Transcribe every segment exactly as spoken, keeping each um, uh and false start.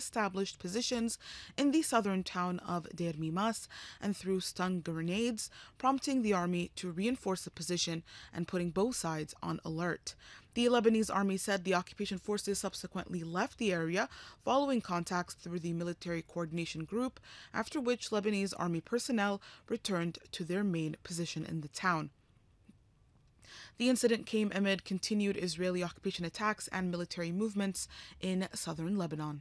established positions in the southern town of Deir Mimas and threw stun grenades, prompting the army to reinforce the position and putting both sides on alert. The Lebanese army said the occupation forces subsequently left the area following contacts through the Military Coordination Group, after which Lebanese army personnel returned to their main position in the town. The incident came amid continued Israeli occupation attacks and military movements in southern Lebanon.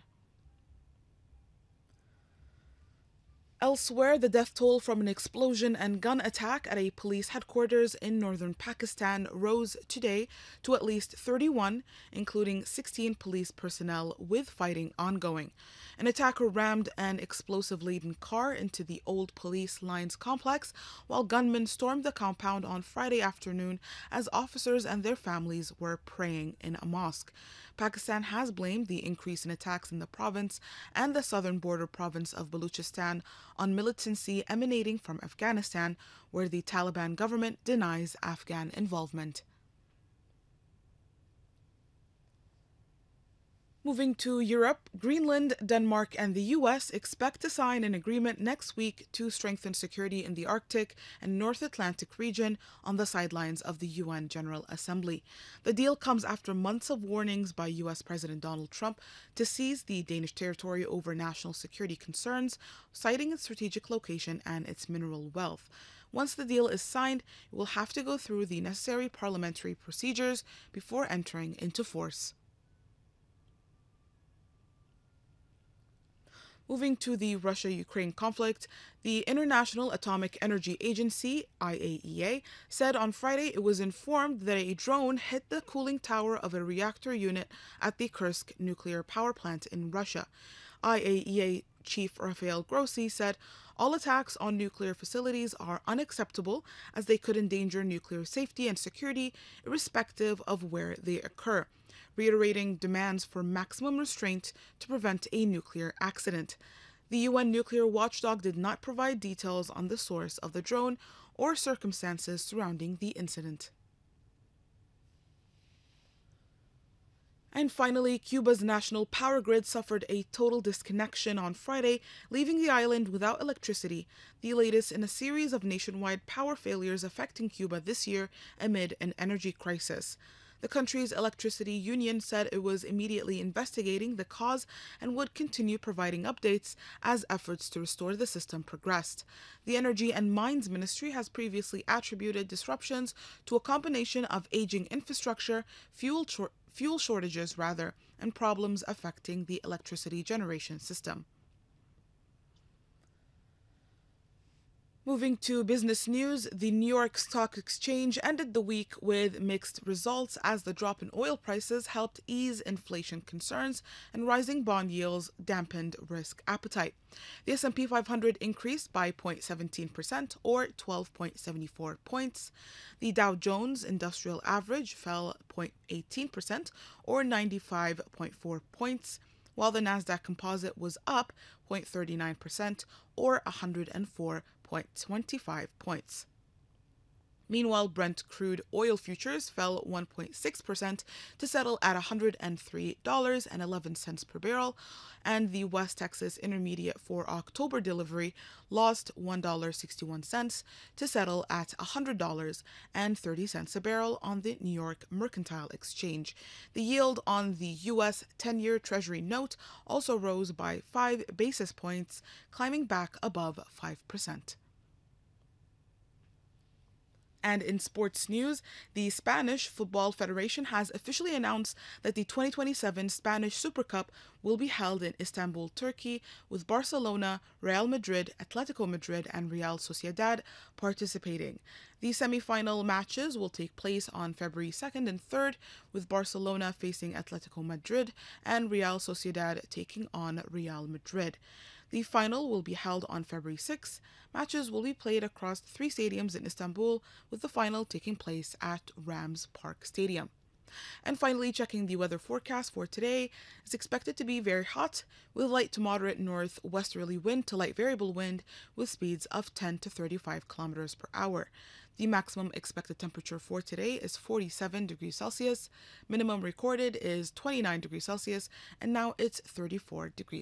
Elsewhere, the death toll from an explosion and gun attack at a police headquarters in northern Pakistan rose today to at least thirty-one, including sixteen police personnel, with fighting ongoing. An attacker rammed an explosive-laden car into the old police lines complex, while gunmen stormed the compound on Friday afternoon as officers and their families were praying in a mosque. Pakistan has blamed the increase in attacks in the province and the southern border province of Balochistan on militancy emanating from Afghanistan, where the Taliban government denies Afghan involvement. Moving to Europe, Greenland, Denmark, and the U S expect to sign an agreement next week to strengthen security in the Arctic and North Atlantic region on the sidelines of the U N General Assembly. The deal comes after months of warnings by U S President Donald Trump to seize the Danish territory over national security concerns, citing its strategic location and its mineral wealth. Once the deal is signed, it will have to go through the necessary parliamentary procedures before entering into force. Moving to the Russia-Ukraine conflict, the International Atomic Energy Agency, I A E A, said on Friday it was informed that a drone hit the cooling tower of a reactor unit at the Kursk nuclear power plant in Russia. I A E A Chief Rafael Grossi said all attacks on nuclear facilities are unacceptable as they could endanger nuclear safety and security irrespective of where they occur, reiterating demands for maximum restraint to prevent a nuclear accident. The U N nuclear watchdog did not provide details on the source of the drone or circumstances surrounding the incident. And finally, Cuba's national power grid suffered a total disconnection on Friday, leaving the island without electricity, the latest in a series of nationwide power failures affecting Cuba this year amid an energy crisis. The country's electricity union said it was immediately investigating the cause and would continue providing updates as efforts to restore the system progressed. The Energy and Mines Ministry has previously attributed disruptions to a combination of aging infrastructure, fuel shor- fuel shortages rather, and problems affecting the electricity generation system. Moving to business news, the New York Stock Exchange ended the week with mixed results as the drop in oil prices helped ease inflation concerns and rising bond yields dampened risk appetite. The S and P five hundred increased by zero point one seven percent or twelve point seven four points. The Dow Jones Industrial Average fell zero point one eight percent or ninety-five point four points, while the Nasdaq Composite was up zero point three nine percent or one hundred four point two five points. Meanwhile, Brent crude oil futures fell one point six percent to settle at one hundred three dollars and eleven cents per barrel, and the West Texas Intermediate for October delivery lost one dollar and sixty-one cents to settle at one hundred dollars and thirty cents a barrel on the New York Mercantile Exchange. The yield on the U S ten-year Treasury note also rose by five basis points, climbing back above five percent. And in sports news, the Spanish Football Federation has officially announced that the twenty twenty-seven Spanish Super Cup will be held in Istanbul, Turkey, with Barcelona, Real Madrid, Atletico Madrid, and Real Sociedad participating. The semi-final matches will take place on February second and third, with Barcelona facing Atletico Madrid and Real Sociedad taking on Real Madrid. The final will be held on February sixth. Matches will be played across three stadiums in Istanbul, with the final taking place at Rams Park Stadium. And finally, checking the weather forecast for today, it's expected to be very hot, with light to moderate northwesterly wind to light variable wind with speeds of ten to thirty-five kilometers per hour. The maximum expected temperature for today is forty-seven degrees Celsius, minimum recorded is twenty-nine degrees Celsius, and now it's thirty-four degrees.